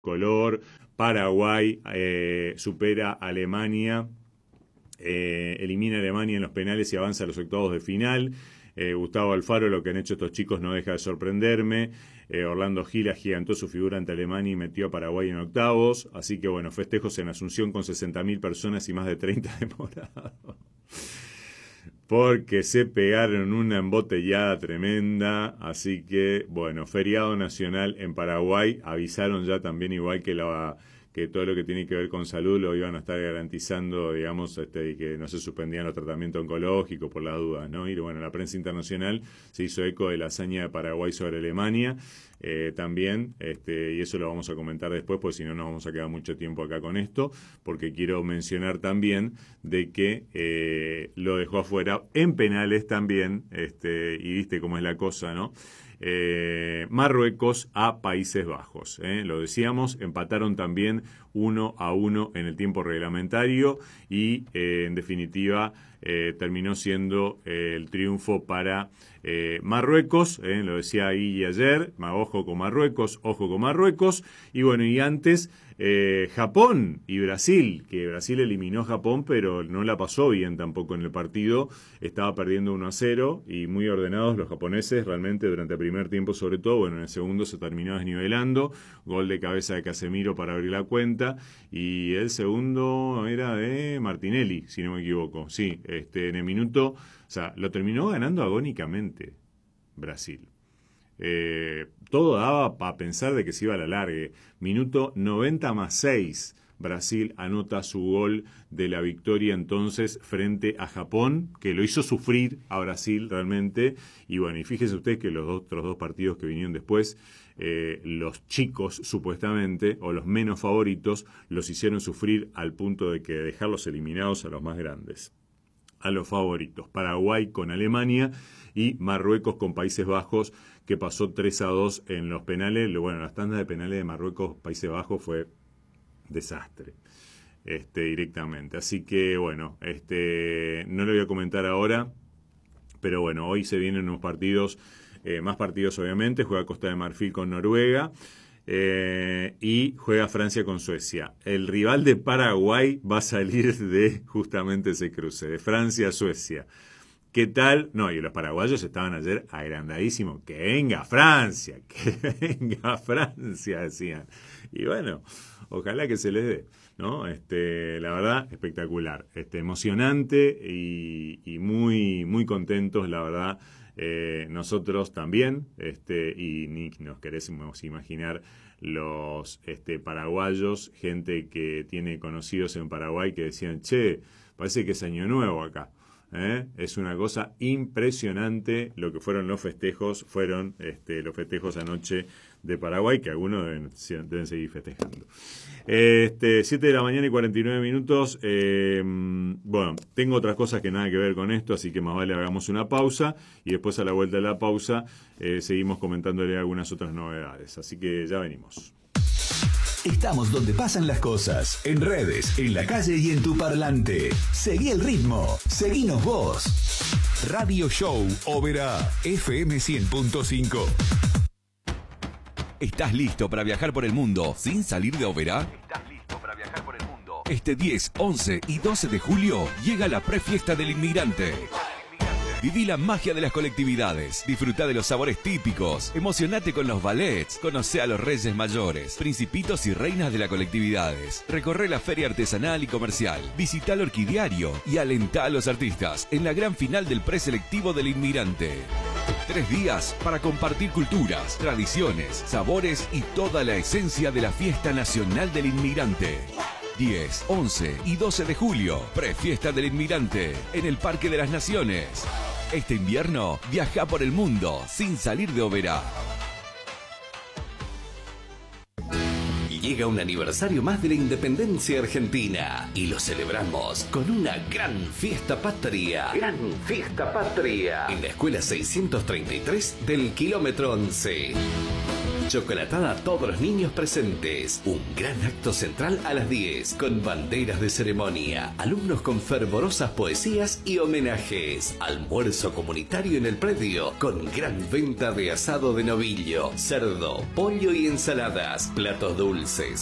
color. Paraguay supera a Alemania, elimina a Alemania en los penales y avanza a los octavos de final. Gustavo Alfaro, lo que han hecho estos chicos no deja de sorprenderme. Orlando Gil agigantó su figura ante Alemania y metió a Paraguay en octavos. Así que bueno, festejos en Asunción con 60.000 personas y más de 30 demorados. Porque se pegaron una embotellada tremenda. Así que bueno, feriado nacional en Paraguay. Avisaron ya también, igual que todo lo que tiene que ver con salud lo iban a estar garantizando, digamos, y que no se suspendían los tratamientos oncológicos por las dudas, ¿no? Y bueno, la prensa internacional se hizo eco de la hazaña de Paraguay sobre Alemania también, y eso lo vamos a comentar después, porque si no nos vamos a quedar mucho tiempo acá con esto, porque quiero mencionar también de que lo dejó afuera en penales también, y viste cómo es la cosa, ¿no? Marruecos a Países Bajos. Lo decíamos, empataron también 1-1 en el tiempo reglamentario y en definitiva terminó siendo el triunfo para Marruecos. Lo decía ahí ayer, ojo con Marruecos, y bueno, y antes Japón y Brasil, que Brasil eliminó a Japón, pero no la pasó bien tampoco en el partido, estaba perdiendo 1-0 y muy ordenados los japoneses realmente durante el primer tiempo, sobre todo. Bueno, en el segundo se terminó desnivelando, gol de cabeza de Casemiro para abrir la cuenta, y el segundo era de Martinelli, si no me equivoco, sí, en el minuto, o sea, lo terminó ganando agónicamente Brasil. Todo daba para pensar de que se iba a la largue. Minuto 90+6, Brasil anota su gol de la victoria entonces frente a Japón, que lo hizo sufrir a Brasil realmente. Y bueno, y fíjense ustedes que los otros dos partidos que vinieron después, los chicos supuestamente, o los menos favoritos, los hicieron sufrir al punto de que dejarlos eliminados a los más grandes, a los favoritos. Paraguay con Alemania y Marruecos con Países Bajos, que pasó 3-2 en los penales. Bueno, las tandas de penales de Marruecos, Países Bajos fue desastre, directamente. Así que bueno, no lo voy a comentar ahora, pero bueno, hoy se vienen unos partidos, más partidos obviamente. Juega Costa de Marfil con Noruega, y juega Francia con Suecia. El rival de Paraguay va a salir de justamente ese cruce, de Francia a Suecia. ¿Qué tal? No, y los paraguayos estaban ayer agrandadísimos. ¡Que venga Francia! ¡Que venga Francia! Decían. Y bueno, ojalá que se les dé, ¿no? La verdad, espectacular. Emocionante y muy, muy contentos, la verdad. Nosotros también, y ni nos queremos imaginar los paraguayos, gente que tiene conocidos en Paraguay que decían, che, parece que es año nuevo acá. Es una cosa impresionante lo que fueron los festejos, los festejos anoche de Paraguay, que algunos deben seguir festejando. 7 de la mañana y 49 minutos. Bueno, tengo otras cosas que nada que ver con esto, así que más vale hagamos una pausa y después a la vuelta de la pausa seguimos comentándole algunas otras novedades. Así que ya venimos. Estamos donde pasan las cosas, en redes, en la calle y en tu parlante. Seguí el ritmo, seguinos vos. Radio Show Oberá, FM 100.5. ¿Estás listo para viajar por el mundo sin salir de Oberá? Este 10, 11 y 12 de julio llega la prefiesta del inmigrante. Viví la magia de las colectividades, disfrutá de los sabores típicos, emocionate con los ballets, conocé a los reyes mayores, principitos y reinas de las colectividades, recorré la feria artesanal y comercial, visitá el orquidiario y alentá a los artistas en la gran final del preselectivo del inmigrante. 3 días para compartir culturas, tradiciones, sabores y toda la esencia de la fiesta nacional del inmigrante. 10, 11 y 12 de julio, prefiesta del inmigrante, en el Parque de las Naciones. Este invierno, viaja por el mundo sin salir de Oberá. Llega un aniversario más de la independencia argentina y lo celebramos con una gran fiesta patria. Gran fiesta patria. En la escuela 633 del kilómetro 11. chocolatada a todos los niños presentes. Un gran acto central a las 10, con banderas de ceremonia, alumnos con fervorosas poesías y homenajes. Almuerzo comunitario en el predio, con gran venta de asado de novillo, cerdo, pollo y ensaladas, platos dulces,